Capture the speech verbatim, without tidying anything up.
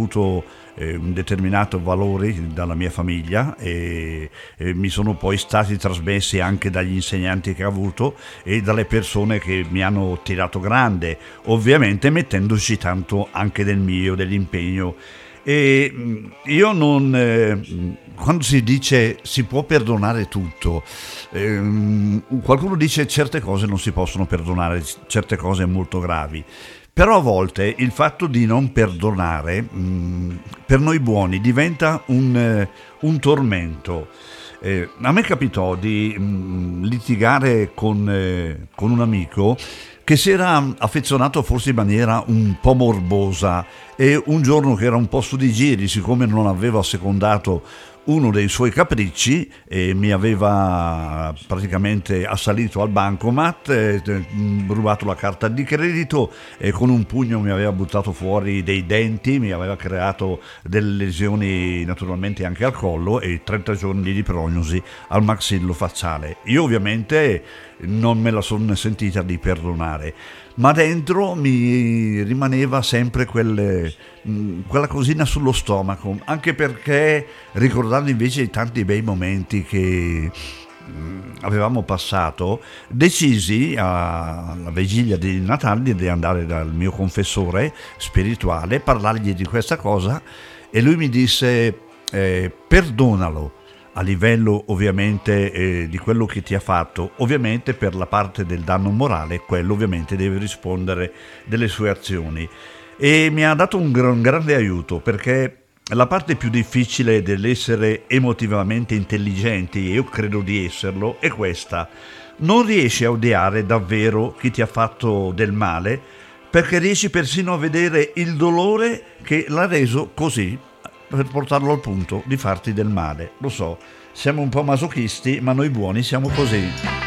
avuto eh, un determinato valore dalla mia famiglia e, e mi sono poi stati trasmessi anche dagli insegnanti che ho avuto e dalle persone che mi hanno tirato grande, ovviamente mettendoci tanto anche del mio, dell'impegno. E io non, eh, quando si dice si può perdonare tutto, ehm, qualcuno dice certe cose non si possono perdonare, certe cose molto gravi, però a volte il fatto di non perdonare mh, per noi buoni diventa un, eh, un tormento. Eh, a me capitò di mh, litigare con, eh, con un amico che si era affezionato forse in maniera un po' morbosa e un giorno che era un po' su di giri, siccome non avevo assecondato uno dei suoi capricci e mi aveva praticamente assalito al bancomat, eh, rubato la carta di credito e con un pugno mi aveva buttato fuori dei denti, mi aveva creato delle lesioni naturalmente anche al collo e trenta giorni di prognosi al maxillo facciale. Io ovviamente non me la sono sentita di perdonare, ma dentro mi rimaneva sempre quelle, quella cosina sullo stomaco, anche perché ricordando invece i tanti bei momenti che avevamo passato, decisi alla vigilia di Natale di andare dal mio confessore spirituale, parlargli di questa cosa e lui mi disse eh, perdonalo a livello ovviamente eh, di quello che ti ha fatto, ovviamente per la parte del danno morale, quello ovviamente deve rispondere delle sue azioni. E mi ha dato un, gran, un grande aiuto, perché la parte più difficile dell'essere emotivamente intelligenti, e io credo di esserlo, è questa: non riesci a odiare davvero chi ti ha fatto del male, perché riesci persino a vedere il dolore che l'ha reso così, per portarlo al punto di farti del male. Lo so, siamo un po' masochisti, ma noi buoni siamo così.